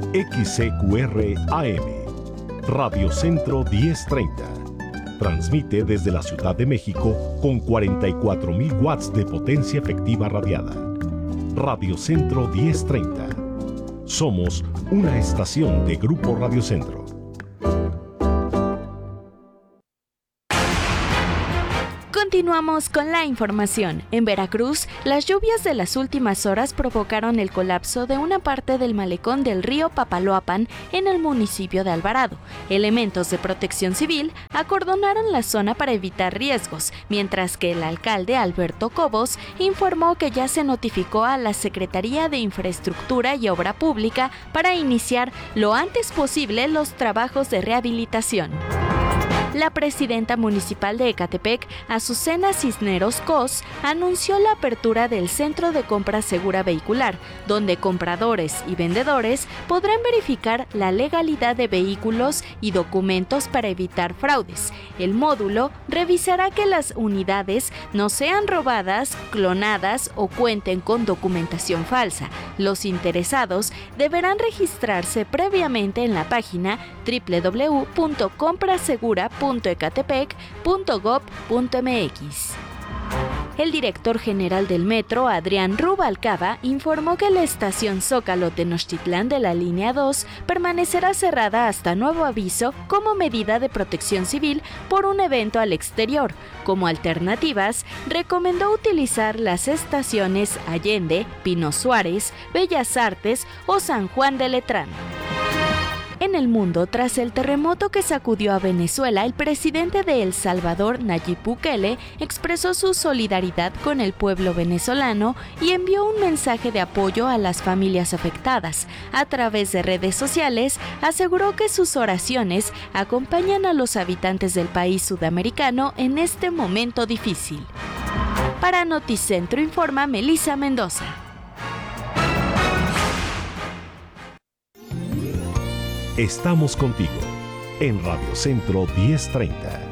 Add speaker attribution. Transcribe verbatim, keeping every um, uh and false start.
Speaker 1: X C Q R A M, Radio Centro diez treinta. Transmite desde la Ciudad de México con cuarenta y cuatro mil watts de potencia efectiva radiada. Radio Centro diez treinta. Somos una estación de Grupo Radio Centro.
Speaker 2: Continuamos con la información. En Veracruz, las lluvias de las últimas horas provocaron el colapso de una parte del malecón del río Papaloapan en el municipio de Alvarado. Elementos de Protección Civil acordonaron la zona para evitar riesgos, mientras que el alcalde Alberto Cobos informó que ya se notificó a la Secretaría de Infraestructura y Obra Pública para iniciar lo antes posible los trabajos de rehabilitación. La presidenta municipal de Ecatepec, Azucena Cisneros Cos, anunció la apertura del Centro de Compra Segura Vehicular, donde compradores y vendedores podrán verificar la legalidad de vehículos y documentos para evitar fraudes. El módulo revisará que las unidades no sean robadas, clonadas o cuenten con documentación falsa. Los interesados deberán registrarse previamente en la página doble u doble u doble u punto compra segura punto ecatepec punto gob punto mx. El director general del Metro, Adrián Rubalcaba, informó que la estación Zócalo Tenochtitlán de la línea dos permanecerá cerrada hasta nuevo aviso como medida de protección civil por un evento al exterior. Como alternativas, recomendó utilizar las estaciones Allende, Pino Suárez, Bellas Artes o San Juan de Letrán. En el mundo, tras el terremoto que sacudió a Venezuela, el presidente de El Salvador, Nayib Bukele, expresó su solidaridad con el pueblo venezolano y envió un mensaje de apoyo a las familias afectadas. A través de redes sociales, aseguró que sus oraciones acompañan a los habitantes del país sudamericano en este momento difícil. Para Noticentro informa Melissa Mendoza.
Speaker 1: Estamos contigo en Radio Centro diez treinta.